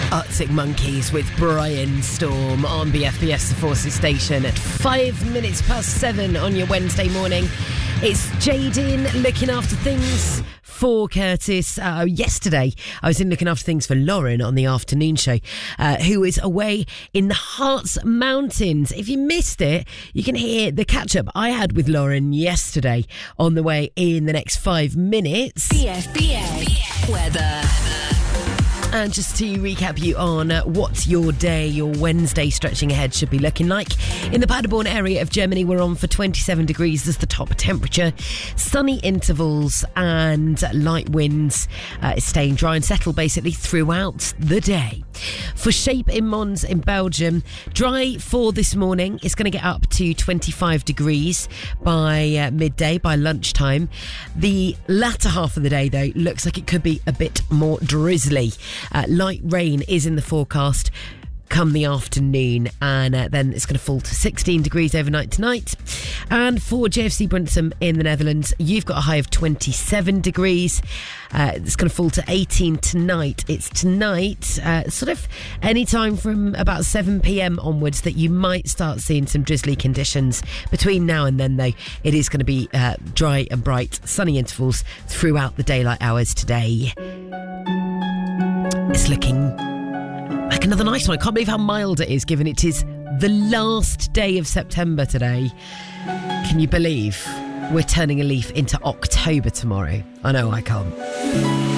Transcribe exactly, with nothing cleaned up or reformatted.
Arctic Monkeys with Brian Storm on B F B S The Forces Station at five minutes past seven on your Wednesday morning. It's Jaden looking after things for Curtis. Uh, yesterday, I was in looking after things for Lauren on the afternoon show, uh, who is away in the Harz Mountains. If you missed it, you can hear the catch-up I had with Lauren yesterday on the way in the next five minutes. B F B S weather. And just to recap you on uh, what your day, your Wednesday stretching ahead should be looking like. In the Paderborn area of Germany, we're on for twenty-seven degrees as the top temperature. Sunny intervals and light winds. Uh, it's staying dry and settled basically throughout the day. For Shape in Mons in Belgium, dry for this morning. It's going to get up to twenty-five degrees by uh, midday, by lunchtime. The latter half of the day, though, looks like it could be a bit more drizzly. Uh, light rain is in the forecast come the afternoon, and uh, then it's going to fall to sixteen degrees overnight tonight. And for J F C Brunsum in the Netherlands, you've got a high of twenty-seven degrees. Uh, it's going to fall to eighteen tonight. It's tonight, uh, sort of any time from about seven p.m. onwards that you might start seeing some drizzly conditions. Between now and then, though, it is going to be uh, dry and bright, sunny intervals throughout the daylight hours today. It's looking like another nice one. I can't believe how mild it is, given it is the last day of September today. Can you believe we're turning a leaf into October tomorrow? I know I can't.